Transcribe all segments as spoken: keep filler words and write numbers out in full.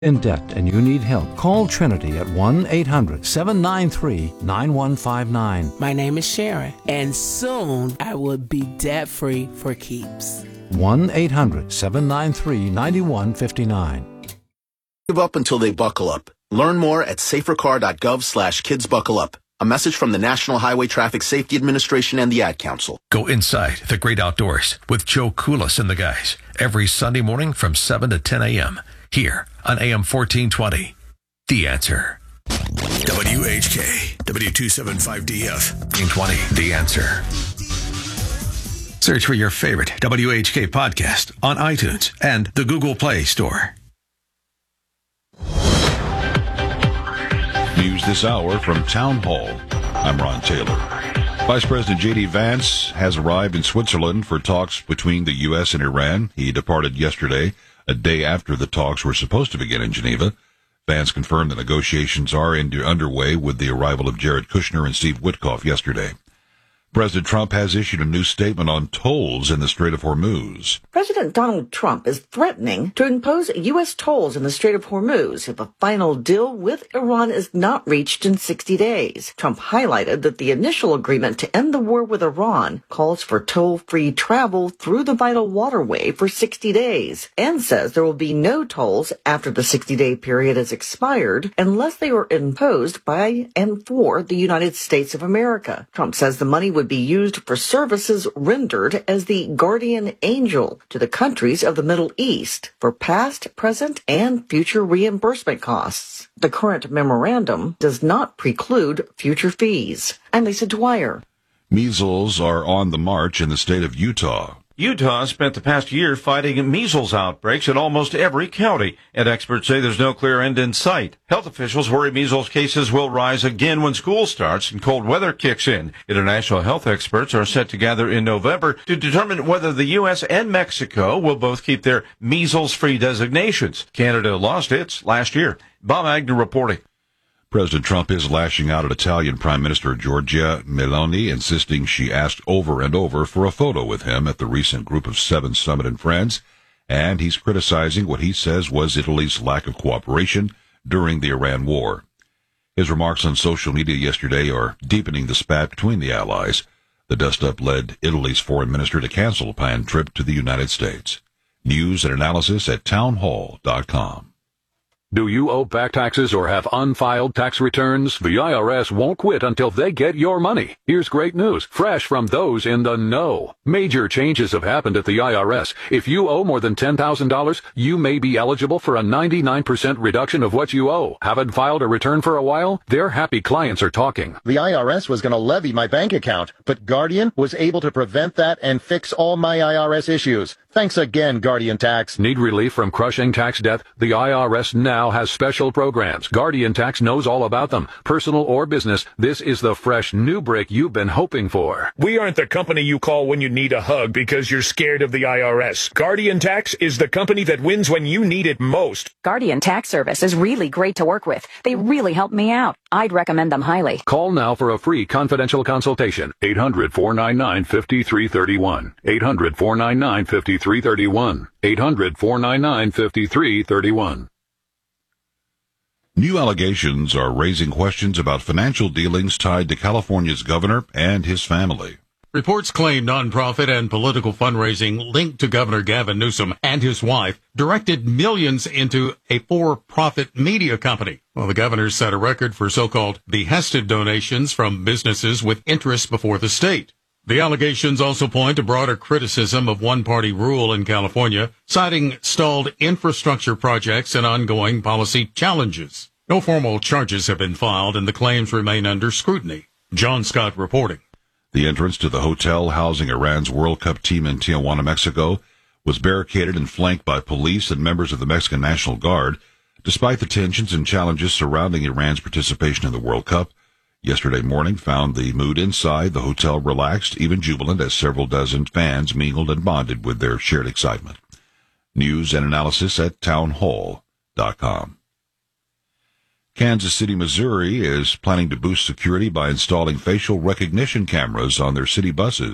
In debt and you need help, call Trinity at one eight hundred seven nine three nine one five nine. My name is Sharon, and soon I will be debt-free for keeps. one eight hundred seven nine three nine one five nine. Give up until they buckle up. Learn more at safercar.gov slash kids buckle up. A message from the National Highway Traffic Safety Administration and the Ad Council. Go inside the great outdoors with Joe Kulis and the guys every Sunday morning from seven to ten a.m. here on A M fourteen twenty. The Answer. W H K, W two seventy-five D F. fourteen twenty, The Answer. Search for your favorite W H K podcast on iTunes and the Google Play Store. News this hour from Town Hall. I'm Ron Taylor. Vice President J D. Vance has arrived in Switzerland for talks between the U S and Iran. He departed yesterday, a day after the talks were supposed to begin in Geneva. Vance confirmed the negotiations are in, underway with the arrival of Jared Kushner and Steve Witkoff yesterday. President Trump has issued a new statement on tolls in the Strait of Hormuz. President Donald Trump is threatening to impose U S tolls in the Strait of Hormuz if a final deal with Iran is not reached in sixty days. Trump highlighted that the initial agreement to end the war with Iran calls for toll-free travel through the vital waterway for sixty days and says there will be no tolls after the sixty-day period has expired unless they are imposed by and for the United States of America. Trump says the money would be used for services rendered as the guardian angel to the countries of the Middle East for past, present, and future reimbursement costs. The current memorandum does not preclude future fees. I'm Lisa Dwyer. Measles are on the march in the state of Utah. Utah spent the past year fighting measles outbreaks in almost every county, and experts say there's no clear end in sight. Health officials worry measles cases will rise again when school starts and cold weather kicks in. International health experts are set to gather in November to determine whether the U S and Mexico will both keep their measles-free designations. Canada lost its last year. Bob Agnew reporting. President Trump is lashing out at Italian Prime Minister Giorgia Meloni, insisting she asked over and over for a photo with him at the recent Group of Seven summit in France, and he's criticizing what he says was Italy's lack of cooperation during the Iran war. His remarks on social media yesterday are deepening the spat between the allies. The dust-up led Italy's foreign minister to cancel a planned trip to the United States. News and analysis at townhall dot com. Do you owe back taxes or have unfiled tax returns? The I R S won't quit until they get your money. Here's great news, fresh from those in the know. Major changes have happened at the I R S. If you owe more than ten thousand dollars, you may be eligible for a ninety-nine percent reduction of what you owe. Haven't filed a return for a while? Their happy clients are talking. The I R S was going to levy my bank account, but Guardian was able to prevent that and fix all my I R S issues. Thanks again, Guardian Tax. Need relief from crushing tax debt? The I R S now has special programs. Guardian Tax knows all about them. Personal or business, this is the fresh new break you've been hoping for. We aren't the company you call when you need a hug because you're scared of the I R S. Guardian Tax is the company that wins when you need it most. Guardian Tax Service is really great to work with. They really helped me out. I'd recommend them highly. Call now for a free confidential consultation. eight hundred, four nine nine, five three three one. eight hundred, four nine nine, five three three one. eight hundred, four nine nine, five three three one. New allegations are raising questions about financial dealings tied to California's governor and his family. Reports claim nonprofit and political fundraising linked to Governor Gavin Newsom and his wife directed millions into a for-profit media company. Well, the governor set a record for so-called behested donations from businesses with interests before the state. The allegations also point to broader criticism of one-party rule in California, citing stalled infrastructure projects and ongoing policy challenges. No formal charges have been filed, and the claims remain under scrutiny. John Scott reporting. The entrance to the hotel housing Iran's World Cup team in Tijuana, Mexico, was barricaded and flanked by police and members of the Mexican National Guard. Despite the tensions and challenges surrounding Iran's participation in the World Cup, yesterday morning found the mood inside the hotel relaxed, even jubilant, as several dozen fans mingled and bonded with their shared excitement. News and analysis at townhall dot com. Kansas City, Missouri is planning to boost security by installing facial recognition cameras on their city buses.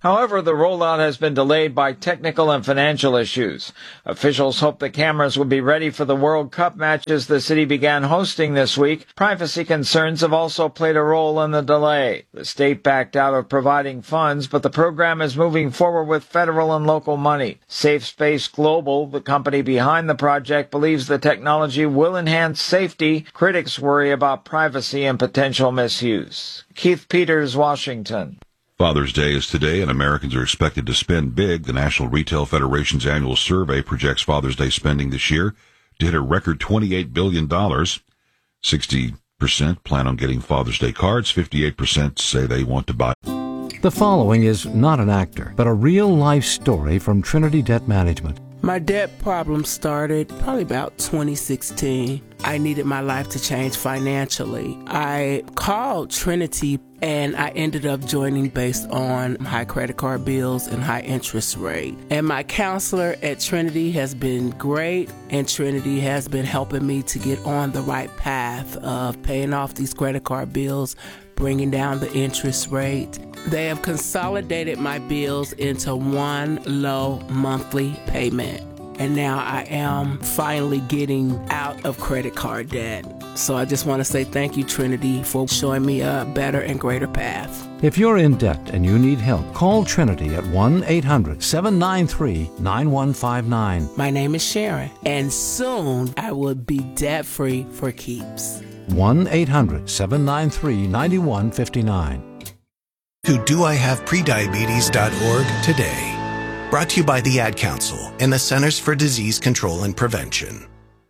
However, the rollout has been delayed by technical and financial issues. Officials hope the cameras will be ready for the World Cup matches the city began hosting this week. Privacy concerns have also played a role in the delay. The state backed out of providing funds, but the program is moving forward with federal and local money. Safe Space Global, the company behind the project, believes the technology will enhance safety. Critics worry about privacy and potential misuse. Keith Peters, Washington. Father's Day is today, and Americans are expected to spend big. The National Retail Federation's annual survey projects Father's Day spending this year to hit a record twenty-eight billion dollars. sixty percent plan on getting Father's Day cards. fifty-eight percent say they want to buy. The following is not an actor, but a real-life story from Trinity Debt Management. My debt problem started probably about twenty sixteen. I needed my life to change financially. I called Trinity and I ended up joining based on high credit card bills and high interest rate. And my counselor at Trinity has been great, and Trinity has been helping me to get on the right path of paying off these credit card bills, bringing down the interest rate. They have consolidated my bills into one low monthly payment. And now I am finally getting out of credit card debt. So I just want to say thank you, Trinity, for showing me a better and greater path. If you're in debt and you need help, call Trinity at one eight hundred seven nine three nine one five nine. My name is Sharon, and soon I will be debt-free for keeps. one eight hundred seven nine three nine one five nine. To do I have prediabetes dot org today. Brought to you by the Ad Council and the Centers for Disease Control and Prevention.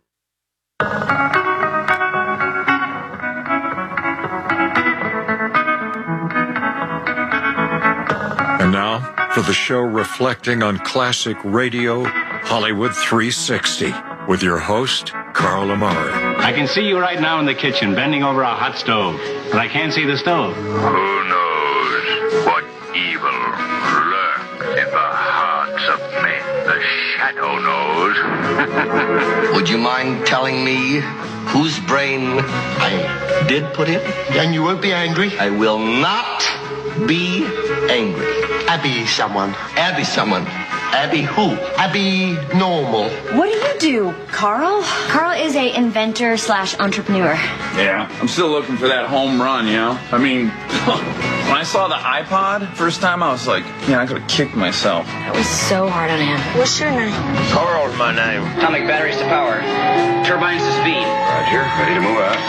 And now for the show reflecting on classic radio, Hollywood three sixty, with your host, Carl Amari. I can see you right now in the kitchen, bending over a hot stove, but I can't see the stove. Who knows what evil lurks in the hearts of men? The shadow knows. Would you mind telling me whose brain I did put in? And you won't be angry? I will not be angry. Abby someone. Abby someone. Abby who? Abby normal. What do you do, Carl? Carl is a inventor slash entrepreneur. Yeah, I'm still looking for that home run, you know? I mean, when I saw the iPod first time, I was like, yeah, I could have kicked myself. That was so hard on him. What's your name? Carl's my name. Atomic batteries to power, turbines to speed. Roger, ready to move out.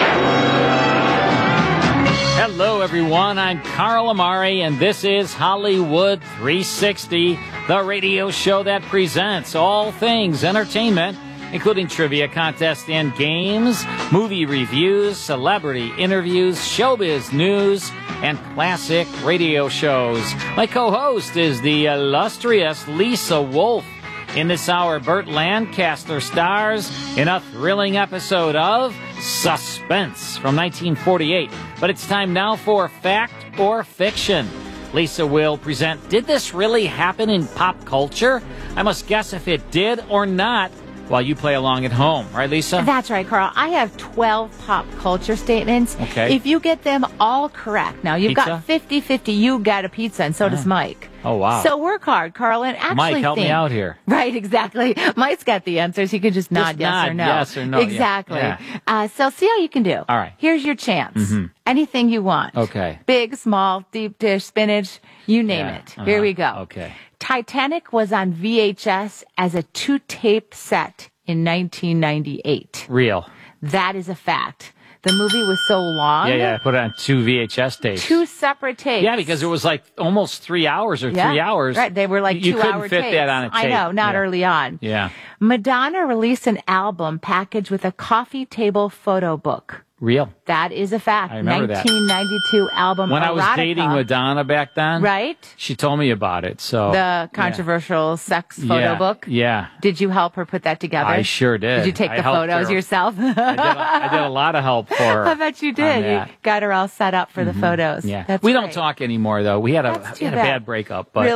Hello, everyone. I'm Carl Amari, and this is Hollywood three sixty, the radio show that presents all things entertainment, including trivia contests and games, movie reviews, celebrity interviews, showbiz news, and classic radio shows. My co-host is the illustrious Lisa Wolf. In this hour, Burt Lancaster stars in a thrilling episode of Suspense from nineteen forty-eight. But it's time now for Fact or Fiction. Lisa will present, did this really happen in pop culture? I must guess if it did or not while you play along at home. Right, Lisa? That's right, Carl. I have twelve pop culture statements. Okay. If you get them all correct, now you've Pizza? got fifty-fifty. You got a pizza, and so Oh. does Mike. Oh, wow. So work hard, Carl, and actually Mike, help think. me out here. Right, exactly. Mike's got the answers. He can just nod Just yes nod or no. yes or no, yeah. Exactly. Yeah. Uh, so see how you can do. All right. Here's your chance. Mhm. Anything you want. Okay. Big, small, deep dish, spinach, you name Yeah, it. Here uh-huh. we go. Okay. Titanic was on V H S as a two-tape set in nineteen ninety-eight. Real. That is a fact. The movie was so long. Yeah, yeah. I put it on two V H S tapes. Two separate tapes. Yeah, because it was like almost three hours or Yeah, three hours. Right, they were like you two-hour couldn't fit tapes. that on a tape. I know, not Yeah. early on. Yeah. Madonna released an album packaged with a coffee table photo book. Real. That is a fact. I remember that. nineteen ninety-two album When I was Erotica. dating Madonna back then, Right? she told me about it. So The controversial sex photo yeah. book. Yeah. Did you help her put that together? I sure did. Did you take I the helped photos her. yourself? I, did a, I did a lot of help for her. I bet you on did. You that. got her all set up for the Mhm. photos. Yeah. That's we great. don't talk anymore, though. We had a, That's we too had a bad. bad breakup. But Really?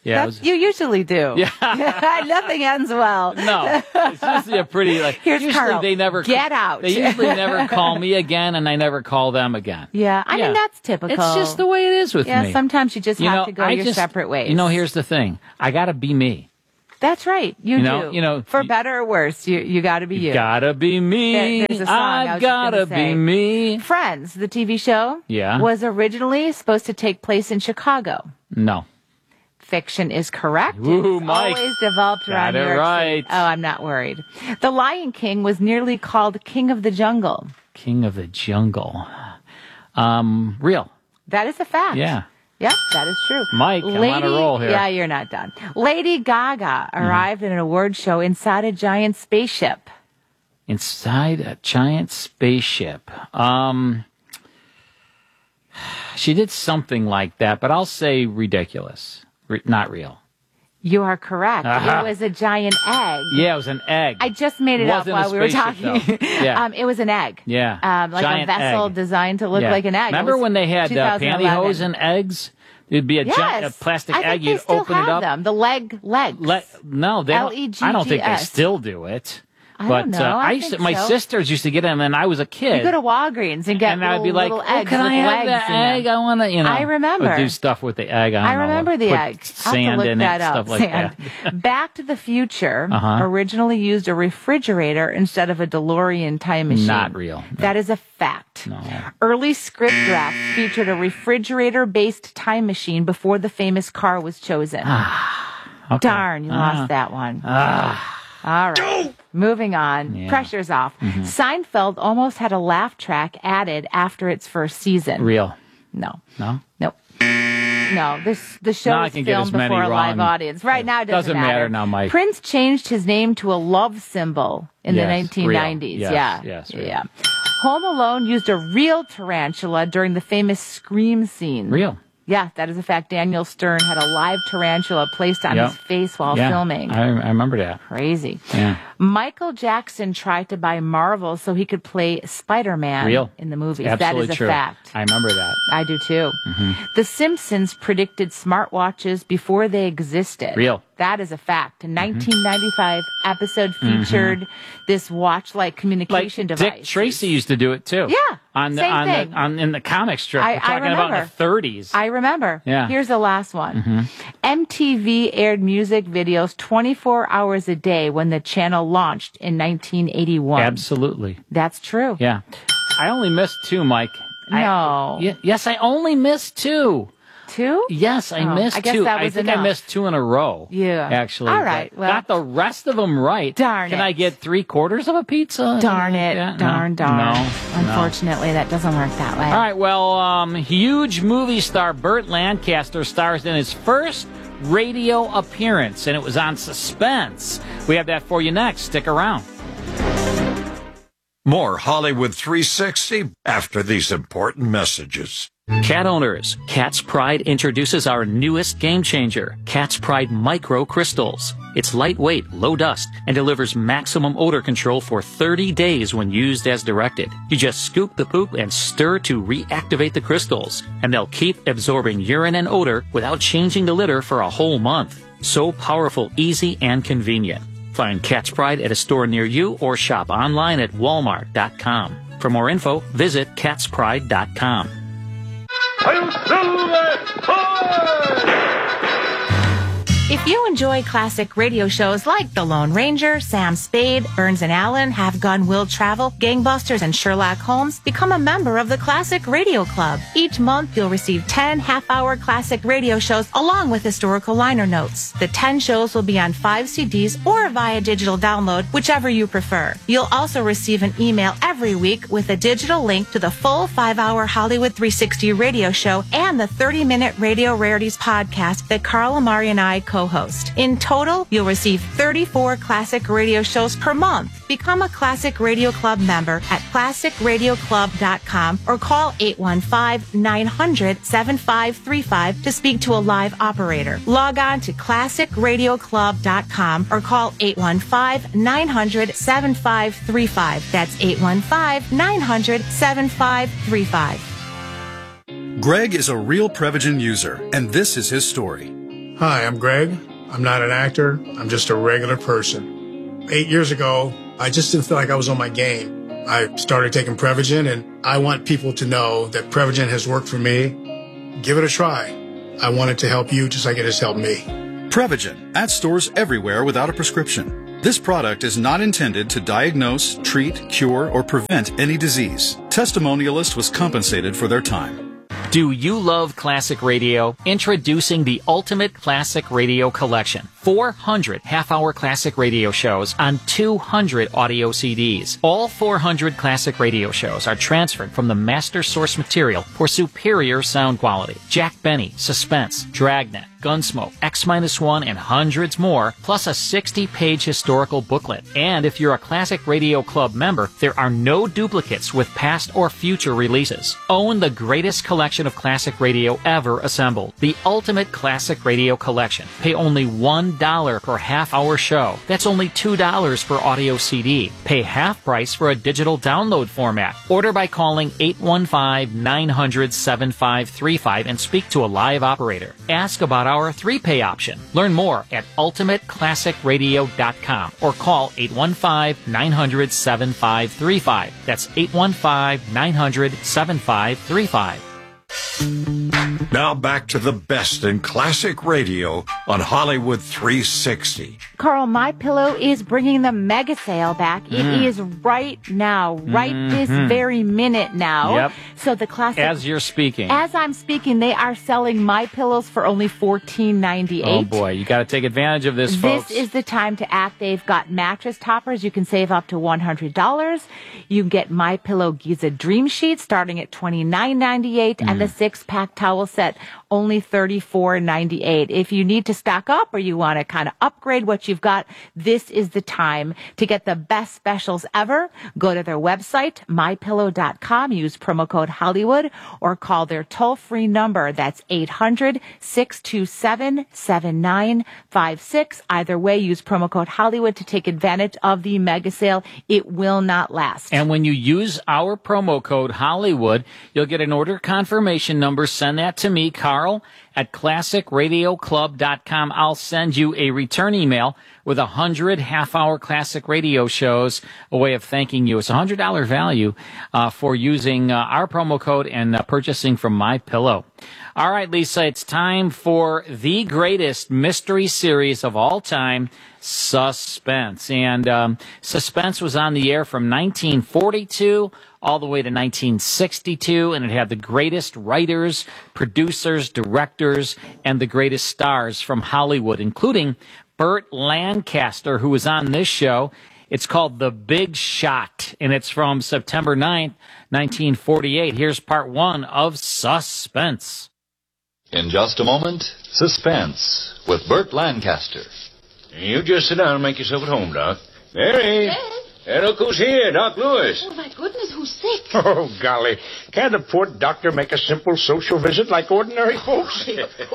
Yeah, That's, you usually do. Yeah. Nothing ends well. No, it's usually a pretty like. Here's usually Carl. They never Get out. They usually never call me again, and I never call them again. Yeah, I Yeah. mean that's typical. It's just the way it is with yeah, me. sometimes you just You have know, to go I your just- separate ways. You know, here's the thing. I got to be me. That's right. You, You know- do. you know, for better or worse, you you got to be you. Gotta be me. There- there's a song I I've was just gonna gotta say. be me. Friends, the T V show, Yeah. was originally supposed to take place in Chicago. No. Fiction is correct. Ooh, It's Mike. always developed Got around it New York right. City. Oh, I'm not worried. The Lion King was nearly called King of the Jungle. King of the Jungle. Um, real. That is a fact. Yeah. Yep, that is true. Mike, I'm on a roll here. Yeah, you're not done. Lady Gaga arrived at an award show inside a giant spaceship. Inside a giant spaceship. Um, she did something like that, but I'll say ridiculous. Re- not real. You are correct. Aha. It was a giant egg. Yeah, it was an egg. Uh-huh. I just made it up Wasn't a while we were spaceship, talking. though. Yeah. um, it was an egg. Yeah. Um, like Giant a vessel egg. designed to look Yeah. like an egg. It Remember was when they had uh, twenty eleven. pantyhose and eggs? It'd be a Yes. giant a plastic I think egg. they You'd still open have it up. them. The leg legs. Le- no, they L E don't. G G S. I don't think they still do it. I but don't know. Uh, I used to, think my so. sisters used to get them, and I was a kid. You go to Walgreens and get and little, I'd be like, little "Oh, eggs can with I have legs the in them. egg? I want to, you know." I remember. Or do stuff with the egg. I, don't I remember know, the put egg. I'll have to Sand look in that it, up. stuff like Sand. that. Back to the Future Uh-huh. originally used a refrigerator instead of a DeLorean time machine. Not real. That is a fact. No. Early script drafts featured a refrigerator-based time machine before the famous car was chosen. Okay. Darn, you Ah. lost that one. Ah. All right. Moving on. Yeah. Pressure's off. Mhm. Seinfeld almost had a laugh track added after its first season. Real. No. No. Nope. No, this the show No, I was can get filmed as many before a live wrong. audience. Right now, it doesn't, Doesn't matter now, Mike. Prince changed his name to a love symbol in the Yes, nineteen nineties. real. Yeah, Yes, yes, real. yeah. Home Alone used a real tarantula during the famous scream scene. Real. Yeah, that is a fact. Daniel Stern had a live tarantula placed on Yep. his face while Yeah, filming. I, I remember that. Crazy. Yeah. Michael Jackson tried to buy Marvel so he could play Spider-Man Real. in the movies. Absolutely that is a true. fact. I remember that. I do too. Mhm. The Simpsons predicted smartwatches before they existed. Real. That is a fact. A nineteen ninety-five episode featured this watch-like communication Like device. Dick Tracy used to do it too. Yeah, On the same on thing. the on in the comic strip. I- We're I talking about in remember. the thirties. I remember. Yeah. Here's the last one. Mhm. M T V aired music videos twenty-four hours a day when the channel launched in nineteen eighty-one. Absolutely. That's true. Yeah. I only missed two, Mike. I- No. y- yes, I only missed two. Two? Yes, I Oh, missed I guess two. that I was think I enough. missed two in a row. Yeah. Actually. All right, But well- got the rest of them right. Darn Can it. I get three quarters of a pizza? Darn it. Yeah, no. Darn, darn. No. no. Unfortunately, that doesn't work that way. All right, well, um, huge movie star Burt Lancaster stars in his first radio appearance, and it was on Suspense. We have that for you next. Stick around. More Hollywood three sixty after these important messages. Cat owners, Cat's Pride introduces our newest game changer, Cat's Pride Micro Crystals. It's lightweight, low dust, and delivers maximum odor control for thirty days when used as directed. You just scoop the poop and stir to reactivate the crystals, and they'll keep absorbing urine and odor without changing the litter for a whole month. So powerful, easy, and convenient. Find Cat's Pride at a store near you or shop online at walmart dot com. For more info, visit cats pride dot com. If you enjoy classic radio shows like The Lone Ranger, Sam Spade, Burns and Allen, Have Gun Will Travel, Gangbusters, and Sherlock Holmes, become a member of the Classic Radio Club. Each month, you'll receive ten half-hour classic radio shows along with historical liner notes. The ten shows will be on five C Ds or via digital download, whichever you prefer. You'll also receive an email every week with a digital link to the full five-hour Hollywood three sixty radio show and the thirty-minute Radio Rarities podcast that Carl Amari and I co co-host. In total, you'll receive thirty-four classic radio shows per month. Become a Classic Radio Club member at classic radio club dot com or call eight one five, nine hundred, seven five three five to speak to a live operator. Log on to classic radio club dot com or call eight one five, nine hundred, seven five three five. That's eight one five, nine hundred, seven five three five. Greg is a real Prevagen user, and this is his story. Hi, I'm Greg. I'm not an actor. I'm just a regular person. Eight years ago, I just didn't feel like I was on my game. I started taking Prevagen, and I want people to know that Prevagen has worked for me. Give it a try. I want it to help you just like it has helped me. Prevagen, at stores everywhere without a prescription. This product is not intended to diagnose, treat, cure, or prevent any disease. Testimonialist was compensated for their time. Do you love classic radio? Introducing the Ultimate Classic Radio Collection. four hundred half-hour classic radio shows on two hundred audio C Ds. All four hundred classic radio shows are transferred from the master source material for superior sound quality. Jack Benny, Suspense, Dragnet, Gunsmoke, X one, and hundreds more, plus a sixty-page historical booklet. And if you're a Classic Radio Club member, there are no duplicates with past or future releases. Own the greatest collection of classic radio ever assembled. The Ultimate Classic Radio Collection. Pay only one dollar per half-hour show. That's only two dollars per audio C D. Pay half price for a digital download format. Order by calling eight one five, nine hundred, seven five three five and speak to a live operator. Ask about our three-pay option. Learn more at ultimate classic radio dot com or call eight one five, nine hundred, seven five three five. That's eight one five, nine hundred, seven five three five. Now back to the best in classic radio on Hollywood three sixty. Carl, MyPillow is bringing the mega sale back. It Mm. is right now, right this Mhm. very minute now. Yep. So the classic... As you're speaking. As I'm speaking, they are selling MyPillows for only fourteen ninety-eight. Oh boy, you got to take advantage of this, folks. This is the time to act. They've got mattress toppers. You can save up to one hundred dollars. You can get MyPillow Giza Dream Sheets starting at twenty-nine ninety-eight, Mm. and the six-pack towel set only thirty-four ninety-eight. If you need to stock up or you want to kind of upgrade what you've got, this is the time to get the best specials ever. Go to their website, my pillow dot com, use promo code Hollywood, or call their toll-free number. That's eight hundred, six two seven, seven nine five six. Either way, use promo code Hollywood to take advantage of the mega sale. It will not last. And when you use our promo code Hollywood, you'll get an order confirmation number. Send that to me, Carl, at classic radio club dot com. I'll send you a return email with a hundred half-hour classic radio shows, a way of thanking you. It's a hundred dollar value uh, for using uh, our promo code and uh, purchasing from MyPillow. All right, Lisa, it's time for the greatest mystery series of all time, Suspense. And um, Suspense was on the air from nineteen forty-two all the way to nineteen sixty-two, and it had the greatest writers, producers, directors, and the greatest stars from Hollywood, including Burt Lancaster, who was on this show. It's called The Big Shot, and it's from September ninth, nineteen forty-eight. Here's part one of Suspense. In just a moment, Suspense with Burt Lancaster. You just sit down and make yourself at home, Doc. Mary! Hey, look who's here, Doc Lewis. Oh, my goodness, who's sick? Oh, golly. Can't a poor doctor make a simple social visit like ordinary folks?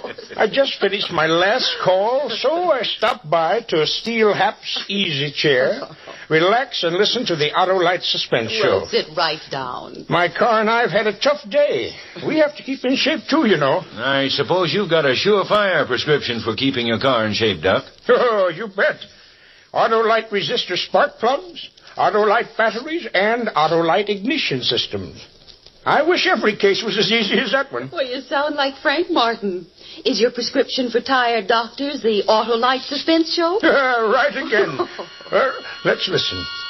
I just finished my last call, so I stopped by to Steel Hap's easy chair, relax and listen to the Autolite Suspense Show. Well, sit right down. My car and I have had a tough day. We have to keep in shape, too, you know. I suppose you've got a surefire prescription for keeping your car in shape, Doc. Oh, you bet. Autolite resistor spark plugs, Autolite batteries, and Autolite ignition systems. I wish every case was as easy as that one. Well, you sound like Frank Martin. Is your prescription for tired doctors the Autolite Suspense Show? Right again. uh, let's listen.